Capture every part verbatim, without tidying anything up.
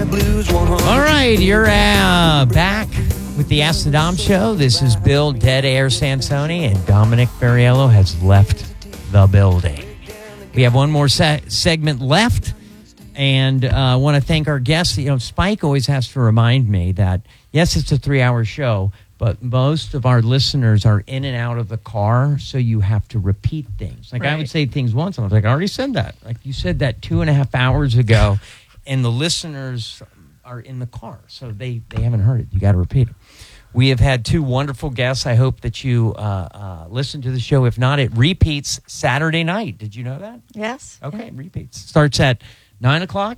blues one hundred. All right, you're uh, back with the Ask the Dom Show. This is Bill Dead Air Sansoni, and Dominic Ferriello has left the building. We have one more se- segment left, and I uh, want to thank our guests. You know, Spike always has to remind me that, yes, it's a three-hour show, but most of our listeners are in and out of the car, so you have to repeat things. Like, right. I would say things once, and I was like, I already said that. Like, you said that two and a half hours ago, and the listeners are in the car, so they, they haven't heard it. You got to repeat it. We have had two wonderful guests. I hope that you uh, uh, listen to the show. If not, it repeats Saturday night. Did you know that? Yes. Okay, yeah. it repeats. Starts at nine o'clock.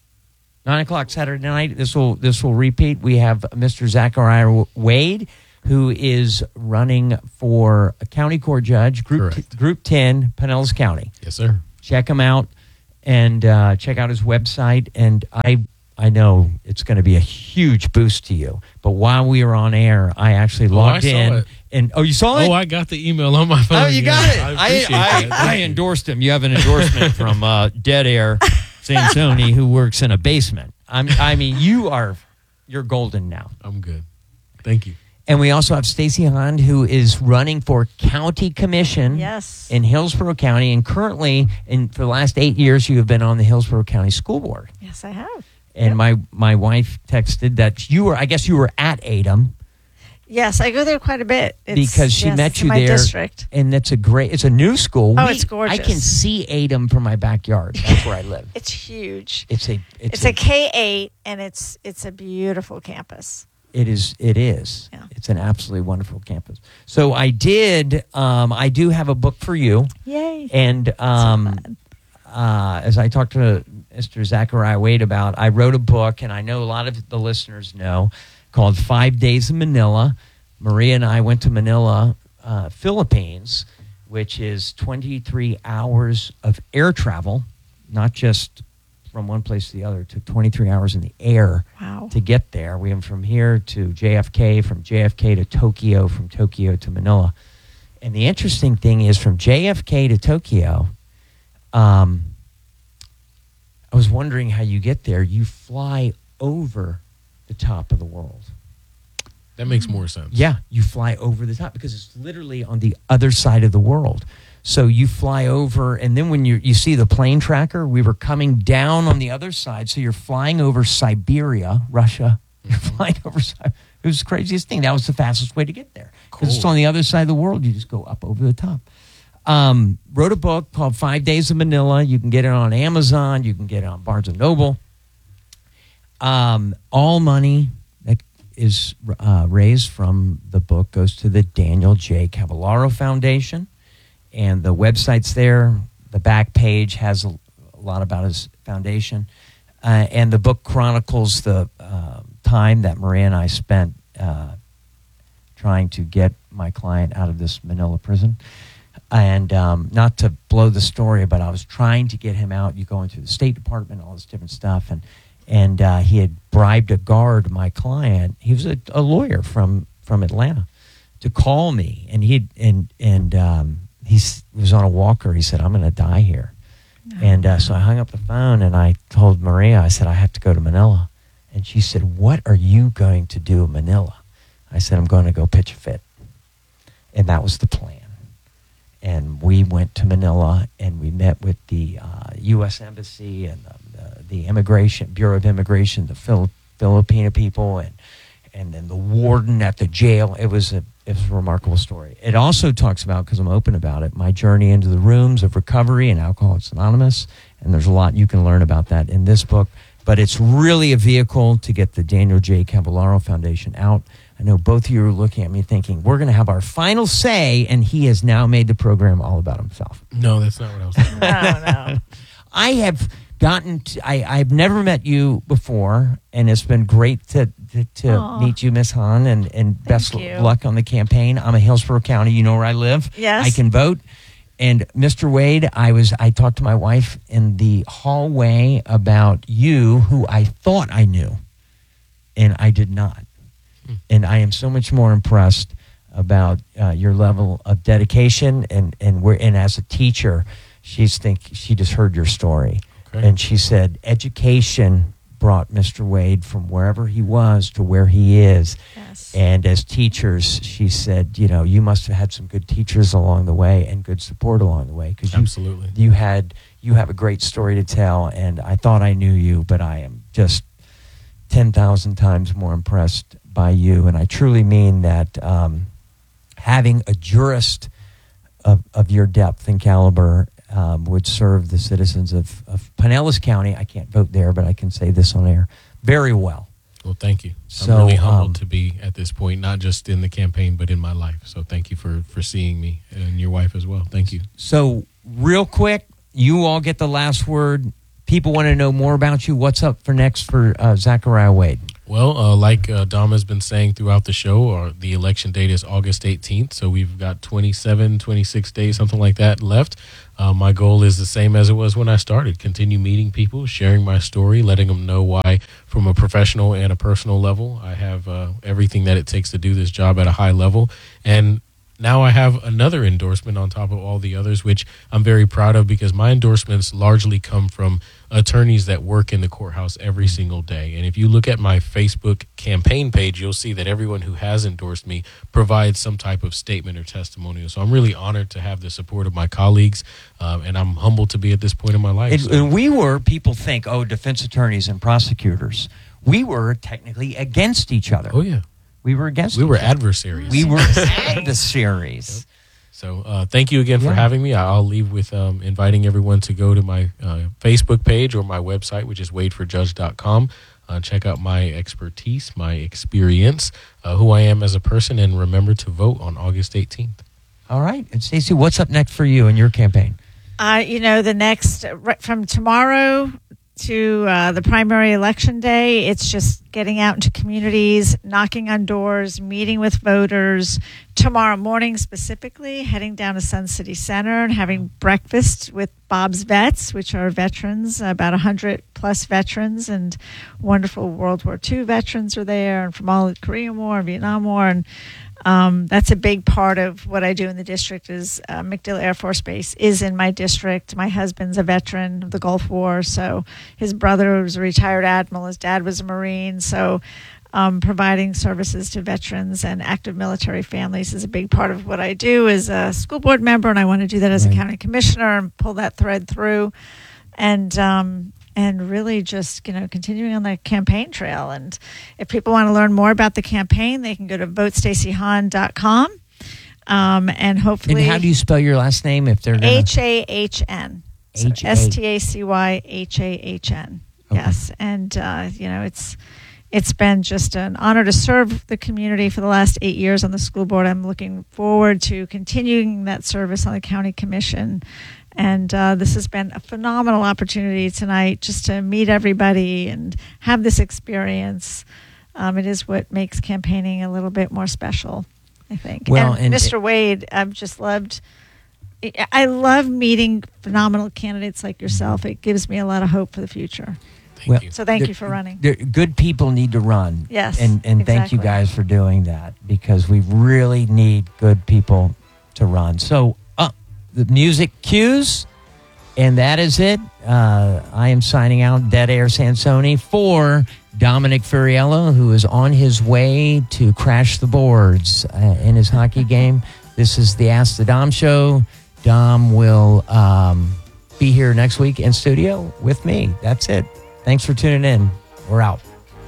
Nine o'clock Saturday night. This will this will repeat. We have Mister Zachariah Wade, who is running for a county court judge, Group t- Group ten, Pinellas County. Yes, sir. Check him out and uh, check out his website. And I I know it's going to be a huge boost to you. But while we were on air, I actually logged oh, I in. Saw it. And oh, you saw it? Oh, I got the email on my phone. Oh, you got yeah. it. I appreciate I, that. I, I endorsed him. You have an endorsement from uh, Dead Air Sansoni, who works in a basement. I'm, I mean, you are, you're golden now. I'm good. Thank you. And we also have Stacy Hond, who is running for county commission yes. in Hillsborough County. And currently, in, for the last eight years, you have been on the Hillsborough County School Board. Yes, I have. And yep. my, my wife texted that you were, I guess you were at A D A M. Yes, I go there quite a bit. It's, because she yes, met you my there. District. And that's a great, it's a new school. Oh, we, it's gorgeous. I can see A D A M from my backyard. That's where I live. It's huge. It's a, it's, it's a, a K eight, and it's it's a beautiful campus. It is. It is. Yeah. It's an absolutely wonderful campus. So I did, um, I do have a book for you. Yay. And um, so uh, as I talked to Mister Zachariah Wade about, I wrote a book, and I know a lot of the listeners know, called Five Days in Manila. Maria and I went to Manila, uh, Philippines, which is twenty-three hours of air travel, not just from one place to the other. It took twenty-three hours in the air wow. to get there. We went from here to J F K, from J F K to Tokyo, from Tokyo to Manila. And the interesting thing is, from J F K to Tokyo, um, I was wondering how you get there. You fly over the top of the world. That makes more sense. Yeah, you fly over the top because it's literally on the other side of the world. So you fly over, and then when you you see the plane tracker, we were coming down on the other side. So you're flying over Siberia, Russia. Mm-hmm. You're flying over Siberia. It was the craziest thing. That was the fastest way to get there. Because Cool. it's on the other side of the world. You just go up over the top. Um, wrote a book called Five Days of Manila. You can get it on Amazon. You can get it on Barnes and Noble. Um, all money that is uh, raised from the book goes to the Daniel J. Cavallaro Foundation. And the website's there. The back page has a, a lot about his foundation. Uh, and the book chronicles the uh, time that Maria and I spent uh, trying to get my client out of this Manila prison. And um, not to blow the story, but I was trying to get him out. You go into the State Department, all this different stuff. And and uh, he had bribed a guard, my client. He was a, a lawyer from, from Atlanta, to call me. And he and and um, he was on a walker. He said, "I'm going to die here." No. And uh, so I hung up the phone, and I told Maria, I said, "I have to go to Manila." And she said, "What are you going to do in Manila?" I said, "I'm going to go pitch a fit." And that was the plan. And we went to Manila, and we met with the uh, U S Embassy and the, the, the Immigration Bureau of Immigration, the Phil, Filipino people, and and then the warden at the jail. It was a it was a remarkable story. It also talks about, because I'm open about it, my journey into the rooms of recovery and Alcoholics Anonymous. And there's a lot you can learn about that in this book. But it's really a vehicle to get the Daniel J. Cavallaro Foundation out. I know both of you are looking at me thinking, we're going to have our final say, and he has now made the program all about himself. No, that's not what I was saying. no, no. I have gotten, to, I, I've never met you before, and it's been great to to, to meet you, Miss Hahn, and, and best you. luck on the campaign. I'm in Hillsborough County. You know where I live. Yes. I can vote. And Mister Wade, I was I talked to my wife in the hallway about you, who I thought I knew, and I did not. Hmm. And I am so much more impressed about uh, your level of dedication, and and we're and as a teacher, she's think she just heard your story, okay. And she said education brought Mister Wade from wherever he was to where he is. Yes. And as teachers, she said, you know, you must have had some good teachers along the way and good support along the way, because you, Absolutely. you had you have a great story to tell. And I thought I knew you, but I am just ten thousand times more impressed by you. And I truly mean that. Um, having a jurist of, of your depth and caliber um, would serve the citizens of, of Pinellas County. I can't vote there, but I can say this on air very well. Well, thank you. So, I'm really humbled um, to be at this point, not just in the campaign, but in my life. So thank you for, for seeing me, and your wife as well. Thank you. So real quick, you all get the last word. People want to know more about you. What's up for next for uh, Zachariah Wade? Well, uh, like uh, Dom has been saying throughout the show, uh, the election date is August eighteenth, so we've got twenty-seven, twenty-six days, something like that left. Uh, my goal is the same as it was when I started. Continue meeting people, sharing my story, letting them know why, from a professional and a personal level, I have uh, everything that it takes to do this job at a high level. And now I have another endorsement on top of all the others, which I'm very proud of, because my endorsements largely come from attorneys that work in the courthouse every single day. And if you look at my Facebook campaign page, you'll see that everyone who has endorsed me provides some type of statement or testimonial. So I'm really honored to have the support of my colleagues, um, and I'm humbled to be at this point in my life. And, So- and we were, people think, oh, defense attorneys and prosecutors. We were technically against each other. oh, yeah. We were against We each were other. adversaries. We were adversaries. So uh, thank you again Yeah. for having me. I'll leave with um, inviting everyone to go to my uh, Facebook page or my website, which is wade for judge dot com. Uh, check out my expertise, my experience, uh, who I am as a person, and remember to vote on August eighteenth. All right. And Stacey, what's up next for you and your campaign? Uh, you know, the next, right from tomorrow to uh, the primary election day, it's just getting out into communities, knocking on doors, meeting with voters. Tomorrow morning specifically, heading down to Sun City Center and having breakfast with Bob's Vets, which are veterans, about one hundred plus veterans, and wonderful World War Two veterans are there, and from all the Korean War and Vietnam War. And Um, that's a big part of what I do in the district. Is uh, MacDill Air Force Base is in my district. My husband's a veteran of the Gulf War, so his brother was a retired admiral. His dad was a Marine, so um, providing services to veterans and active military families is a big part of what I do as a school board member, and I want to do that as Right. a county commissioner and pull that thread through, and um, and really just, you know, continuing on the campaign trail. And if people want to learn more about the campaign, they can go to vote stacey hahn dot com. Um, and hopefully... And how do you spell your last name if they're gonna... H A H N. So H A S T A C Y H A H N. Okay. Yes. And, uh, you know, it's it's been just an honor to serve the community for the last eight years on the school board. I'm looking forward to continuing that service on the county commission. And uh, this has been a phenomenal opportunity tonight just to meet everybody and have this experience. Um, it is what makes campaigning a little bit more special, I think. Well, and, and Mister Wade, I've just loved, I love meeting phenomenal candidates like yourself. It gives me a lot of hope for the future. Thank Well, you. So thank The- you for running. the good people need to run. Yes, And and thank you exactly. guys for doing that, because we really need good people to run. So uh, the music cues, and that is it. Uh, I am signing out, Dead Air Sansoni, for Dominic Furiello, who is on his way to crash the boards uh, in his hockey game. This is the Ask the Dom show. Dom will um, be here next week in studio with me. That's it. Thanks for tuning in. We're out.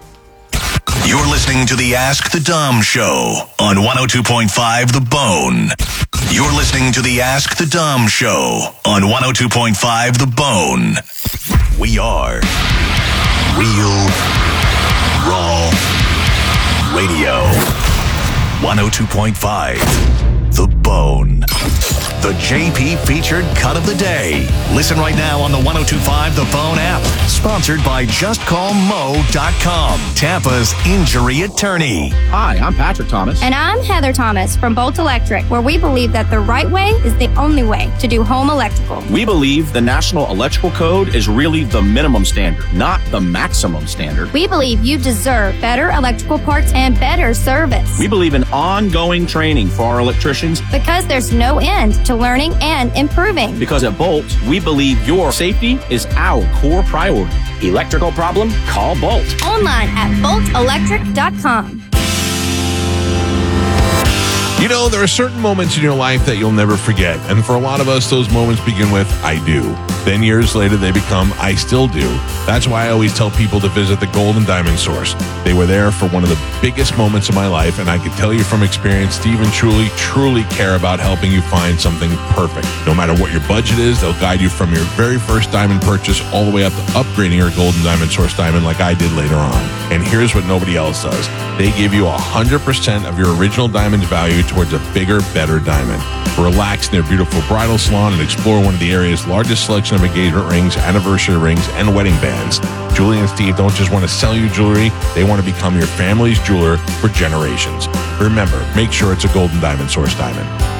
You're listening to the Ask the Dom Show on one oh two point five The Bone. You're listening to the Ask the Dom Show on one oh two point five The Bone. We are Real Raw Radio. one oh two point five The Bone. The J P featured cut of the day. Listen right now on the one oh two point five The Bone app. Sponsored by just call mo dot com, Tampa's injury attorney. Hi, I'm Patrick Thomas. And I'm Heather Thomas from Bolt Electric, where we believe that the right way is the only way to do home electrical. We believe the National Electrical Code is really the minimum standard, not the maximum standard. We believe you deserve better electrical parts and better service. We believe in ongoing training for our electricians. Because there's no end to learning and improving. Because at Bolt, we believe your safety is our core priority. Electrical problem? Call Bolt. Online at bolt electric dot com. You know, there are certain moments in your life that you'll never forget. And for a lot of us, those moments begin with, I do. Then years later, they become, I still do. That's why I always tell people to visit the Gold and Diamond Source. They were there for one of the biggest moments of my life, and I can tell you from experience, Steve and Truly truly care about helping you find something perfect. No matter what your budget is, they'll guide you from your very first diamond purchase all the way up to upgrading your Gold and Diamond Source diamond like I did later on. And here's what nobody else does. They give you one hundred percent of your original diamond's value towards a bigger, better diamond. Relax in their beautiful bridal salon and explore one of the area's largest selection of engagement rings, anniversary rings, and wedding bands. Julie and Steve don't just want to sell you jewelry, they want to become your family's jeweler for generations. Remember, make sure it's a Gold and Diamond Source diamond.